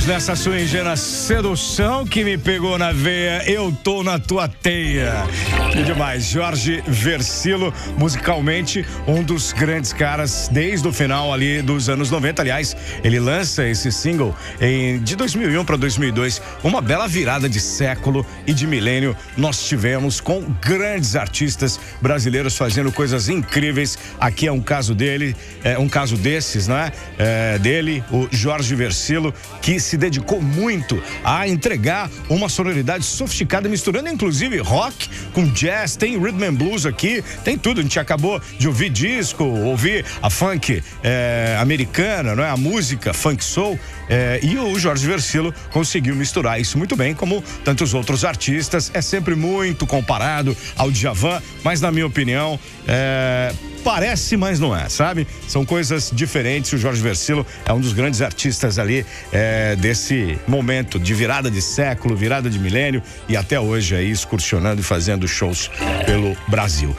nessa sua ingênua sedução que me pegou na veia, eu tô na tua teia. Que demais, Jorge Versilo, musicalmente um dos grandes caras desde o final ali dos anos 90. Aliás, ele lança esse single de 2001 para 2002, uma bela virada de século e de milênio nós tivemos com grandes artistas brasileiros fazendo coisas incríveis. Aqui é um caso dele, um caso desses, né? Dele, o Jorge Versilo, que se dedicou muito a entregar uma sonoridade sofisticada, misturando inclusive rock com jazz, tem rhythm and blues aqui, tem tudo. A gente acabou de ouvir disco, ouvir a funk americana, não é? A música funk soul, e o Jorge Versilo conseguiu misturar isso muito bem, como tantos outros artistas. É sempre muito comparado ao Djavan, mas na minha opinião parece, mas não é, sabe? São coisas diferentes. O Jorge Versilo é um dos grandes artistas ali desse momento de virada de século, virada de milênio, e até hoje aí excursionando e fazendo shows pelo Brasil.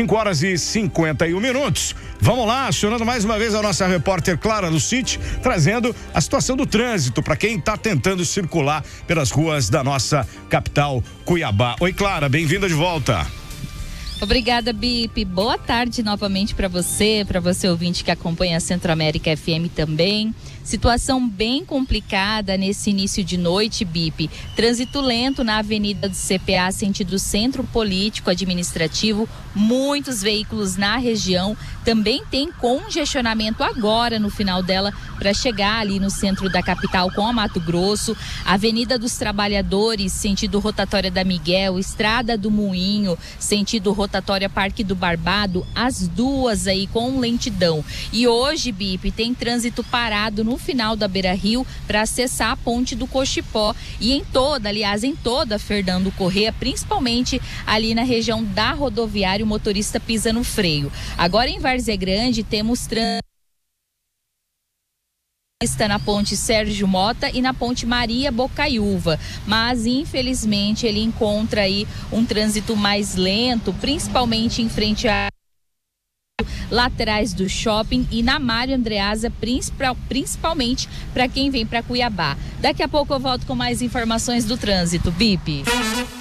5h51. Vamos lá, acionando mais uma vez a nossa repórter Clara Lucite, trazendo a situação do trânsito para quem está tentando circular pelas ruas da nossa capital, Cuiabá. Oi, Clara, bem-vinda de volta. Obrigada, Bip. Boa tarde novamente para você ouvinte que acompanha a Centro-América FM também. Situação bem complicada nesse início de noite, Bip. Trânsito lento na Avenida do CPA, sentido Centro Político Administrativo. Muitos veículos na região. Também tem congestionamento agora no final dela para chegar ali no centro da capital com a Mato Grosso. Avenida dos Trabalhadores, sentido Rotatória da Miguel, Estrada do Moinho, sentido Rotatória Parque do Barbado, as duas aí com lentidão. E hoje, Bip, tem trânsito parado no final da Beira-Rio para acessar a ponte do Cochipó e em toda Fernando Corrêa, principalmente ali na região da rodoviária, o motorista pisa no freio. Agora em Várzea Grande temos trânsito na ponte Sérgio Mota e na ponte Maria Bocaiúva, mas infelizmente ele encontra aí um trânsito mais lento, principalmente em frente a laterais do shopping e na Mário Andreasa, principalmente para quem vem para Cuiabá. Daqui a pouco eu volto com mais informações do trânsito. Bip.